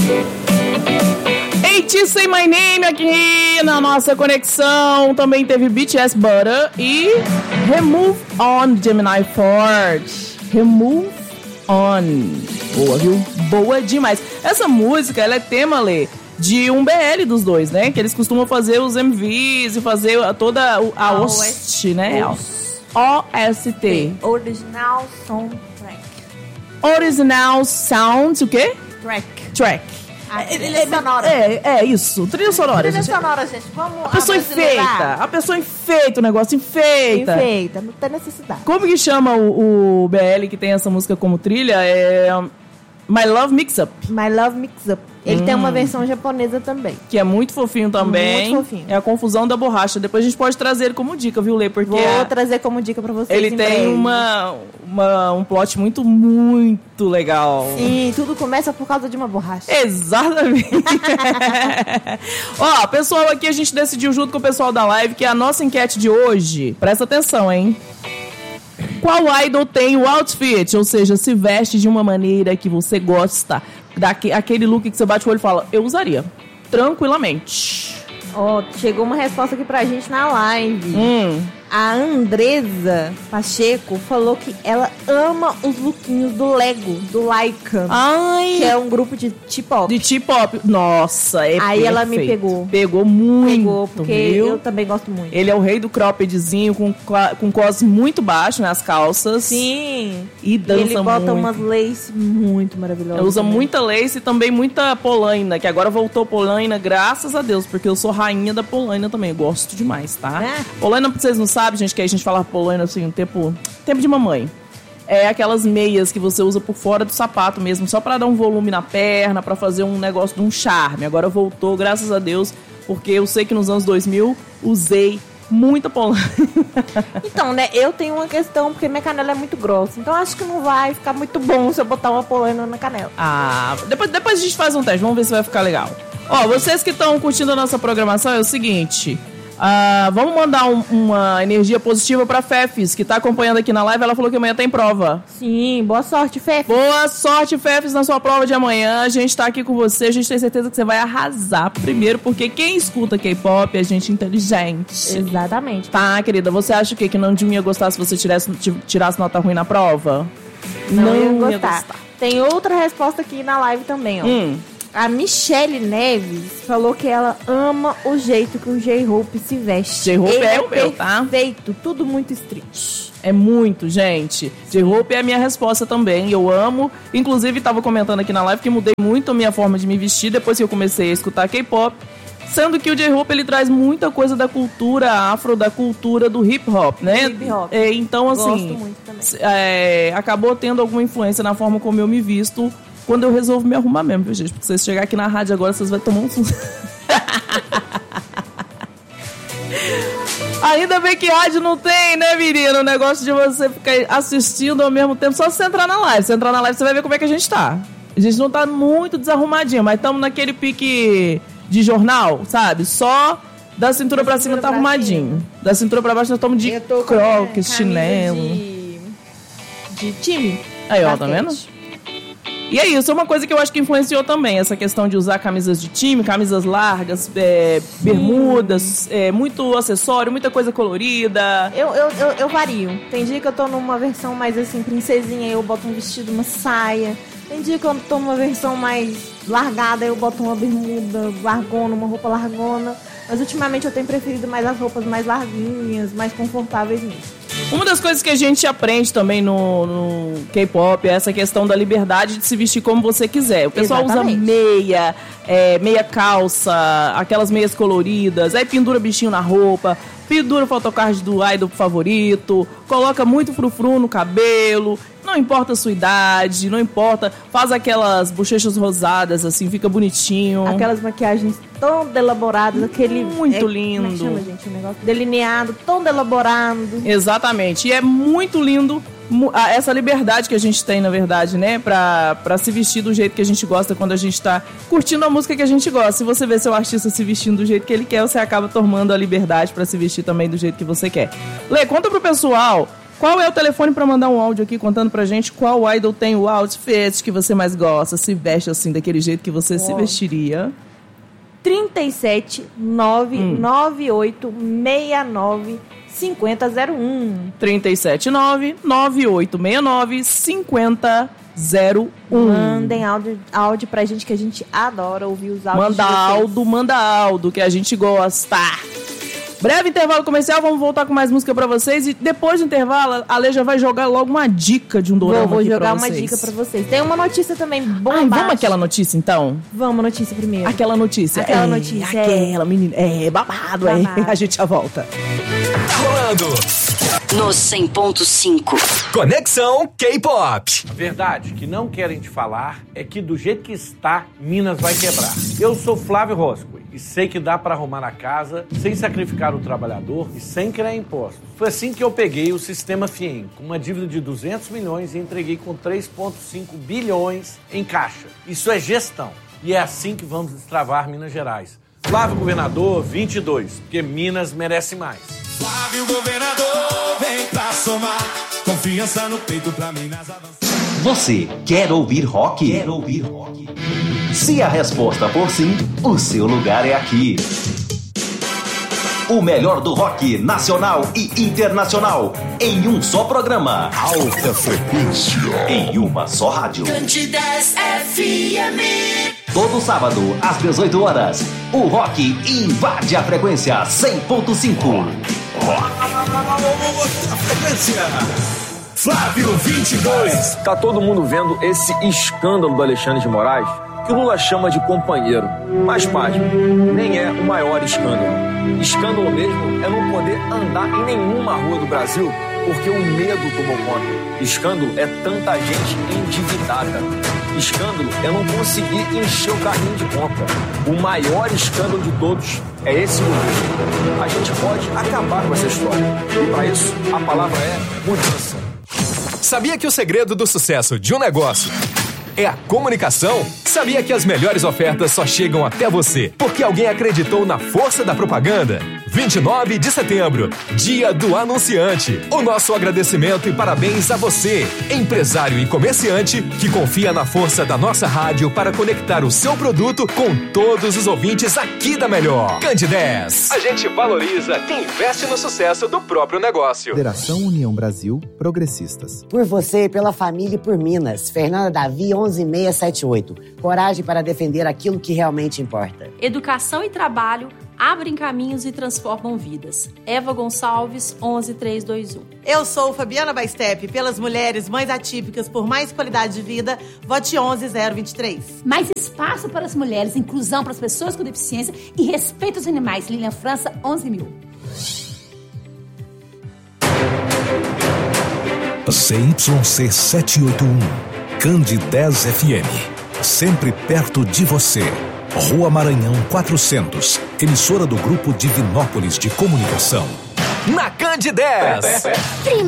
Say My Name aqui na nossa conexão. Também teve BTS Butter e Remove On, Gemini Ford. Remove On. Boa, viu? Boa demais. Essa música, ela é tema, Lê, de um BL dos dois, né? Que eles costumam fazer os MVs e fazer toda a OST, né? OST. Original Soundtrack. Original Sound, o quê? Track. Trilha sonora. Isso. Trilha sonora, Trilha gente. sonora, gente. Vamos A pessoa enfeita o negócio, enfeita. Não tem necessidade. Como que chama o BL que tem essa música como trilha? É My Love Mix Up. My Love Mix Up. Ele tem uma versão japonesa também. Que é muito fofinho também. Muito fofinho. É a Confusão da Borracha. Depois a gente pode trazer ele como dica, viu, Lê? Porque vou trazer como dica pra vocês. Ele tem um plot muito, muito legal. Sim, tudo começa por causa de uma borracha. Exatamente. Ó, pessoal, aqui a gente decidiu junto com o pessoal da live que a nossa enquete de hoje, presta atenção, hein? Qual idol tem o outfit? Ou seja, se veste de uma maneira que você gosta. Aquele look que você bate o olho e fala, eu usaria. Tranquilamente. Ó, chegou uma resposta aqui pra gente na live. A Andresa Pacheco falou que ela ama os lookinhos do Lego, do Laika. Ai! Que é um grupo de T-pop. De T-pop. Nossa, é Aí perfeito. ela me pegou. Pegou muito. Pegou, porque viu? eu também gosto muito. Ele é o rei do croppedzinho, com cos muito baixo nas calças. Sim. E dança muito. Ele bota umas lace muito maravilhosas. Ele usa também. muita lace e também muita polaina, que agora voltou polaina, graças a Deus, porque eu sou rainha da polaina também. Eu gosto demais, tá? Polaina, pra vocês não sabem, gente, que a gente fala polaina assim, tempo de mamãe. É aquelas meias que você usa por fora do sapato mesmo, só pra dar um volume na perna, pra fazer um negócio de um charme. Agora voltou, graças a Deus, porque eu sei que nos anos 2000 usei muita polaina. Então, né, eu tenho uma questão, porque minha canela é muito grossa, então acho que não vai ficar muito bom se eu botar uma polaina na canela. Ah, depois a gente faz um teste, vamos ver se vai ficar legal. Ó, vocês que estão curtindo a nossa programação, é o seguinte... vamos mandar uma energia positiva pra Fefes, que tá acompanhando aqui na live. Ela falou que amanhã tem prova. Sim, boa sorte, Fefes. Boa sorte, Fefes, na sua prova de amanhã. A gente tá aqui com você. A gente tem certeza que você vai arrasar. Primeiro, porque quem escuta K-pop é gente inteligente. Exatamente. Tá, querida, você acha o quê? Que não ia gostar se você tirasse nota ruim na prova? Não ia gostar. Tem outra resposta aqui na live também, ó. A Michelle Neves falou que ela ama o jeito que o J-Hope se veste. J-Hope é o meu, tá? Perfeito, tudo muito street. É muito, gente. J-Hope é a minha resposta também. Eu amo. Inclusive, tava comentando aqui na live que mudei muito a minha forma de me vestir depois que eu comecei a escutar K-pop. Sendo que o J-Hope, ele traz muita coisa da cultura afro, da cultura do hip-hop, né? Hip-hop. Então, assim... Gosto muito também. Acabou tendo alguma influência na forma como eu me visto quando eu resolvo me arrumar mesmo, viu, gente? Porque vocês chegar aqui na rádio agora, vocês vão tomar um... Ainda bem que rádio não tem, né, menino? O negócio de você ficar assistindo ao mesmo tempo. Só se você entrar na live. Se entrar na live, você vai ver como é que a gente tá. A gente não tá muito desarrumadinho, mas estamos naquele pique de jornal, sabe? Só da cintura pra cima tá arrumadinho. Da cintura pra baixo nós estamos de crocs, chinelo. De time. Aí, ó, tá vendo? E é isso, é uma coisa que eu acho que influenciou também, essa questão de usar camisas de time, camisas largas, bermudas, muito acessório, muita coisa colorida. Eu vario. Tem dia que eu tô numa versão mais assim, princesinha, eu boto um vestido, uma saia. Tem dia que eu tô numa versão mais largada, eu boto uma bermuda largona, uma roupa largona. Mas ultimamente eu tenho preferido mais as roupas mais larguinhas, mais confortáveis mesmo. Uma das coisas que a gente aprende também no K-pop é essa questão da liberdade de se vestir como você quiser. O pessoal Exatamente. usa meia calça, aquelas meias coloridas, aí pendura bichinho na roupa, pendura o photocard do idol favorito, coloca muito frufru no cabelo, não importa a sua idade, não importa, faz aquelas bochechas rosadas, assim, fica bonitinho. Aquelas maquiagens tão elaboradas, aquele... Muito lindo. Como é que chama, gente, o negócio? Delineado, tão elaborado. Exatamente, e é muito lindo essa liberdade que a gente tem, na verdade, né, pra se vestir do jeito que a gente gosta quando a gente tá curtindo a música que a gente gosta. Se você vê seu artista se vestindo do jeito que ele quer, você acaba tomando a liberdade pra se vestir também do jeito que você quer. Lê, conta pro pessoal Qual é o telefone pra mandar um áudio aqui contando pra gente qual idol tem o outfit que você mais gosta, se veste assim, daquele jeito que você se vestiria? 37 998 69 5001. 379-9869-5001. Mandem áudio pra gente, que a gente adora ouvir os áudios. Manda áudio, que a gente gosta. Breve intervalo comercial, vamos voltar com mais música pra vocês. E depois do intervalo, a Lê já vai jogar logo uma dica de um dorama. Vou jogar uma dica pra vocês. Tem uma notícia também bombástica. Vamos aquela notícia, então? Vamos, notícia primeiro. Aquela notícia. Aquela notícia. Aquela, menina. Babado. A gente já volta. Tá rolando no 100.5. Conexão K-Pop. A verdade que não querem te falar é que do jeito que está, Minas vai quebrar. Eu sou Flávio Roscoe e sei que dá para arrumar a casa sem sacrificar o trabalhador e sem criar impostos. Foi assim que eu peguei o sistema FIEM, com uma dívida de 200 milhões e entreguei com 3,5 bilhões em caixa. Isso é gestão. E é assim que vamos destravar Minas Gerais. Flávio Governador 22, porque Minas merece mais. Flávio Governador, vem pra somar. Confiança no peito pra Minas avançar. Você quer ouvir rock? Quer ouvir rock? Se a resposta for sim, o seu lugar é aqui. O melhor do rock nacional e internacional em um só programa. Alta frequência. Em uma só rádio. Candidez FM. Todo sábado, às 18 horas, o rock invade a frequência 100.5. Alta frequência. Flávio 22. Tá todo mundo vendo esse escândalo do Alexandre de Moraes, que o Lula chama de companheiro. Mas, pasme, nem é o maior escândalo. Escândalo mesmo é não poder andar em nenhuma rua do Brasil porque o medo tomou conta. Escândalo é tanta gente endividada. Escândalo é não conseguir encher o carrinho de compra. O maior escândalo de todos é esse governo. A gente pode acabar com essa história. E para isso, a palavra é mudança. Sabia que o segredo do sucesso de um negócio é a comunicação? Sabia que as melhores ofertas só chegam até você porque alguém acreditou na força da propaganda? 29 de setembro, Dia do Anunciante. O nosso agradecimento e parabéns a você, empresário e comerciante, que confia na força da nossa rádio para conectar o seu produto com todos os ouvintes aqui da Melhor. Candidez. A gente valoriza quem investe no sucesso do próprio negócio. Federação União Brasil Progressistas. Por você, pela família e por Minas. Fernanda Davi, 11678. Coragem para defender aquilo que realmente importa. Educação e trabalho abrem caminhos e transformam vidas. Eva Gonçalves, 11321. Eu sou Fabiana Baistep, pelas mulheres, mães atípicas, por mais qualidade de vida, vote 11023. Mais espaço para as mulheres, inclusão para as pessoas com deficiência e respeito aos animais. Lilian França, 11.000. CYC 781, Candidez FM, sempre perto de você. Rua Maranhão 400, emissora do Grupo Divinópolis de Comunicação. Na Candidez.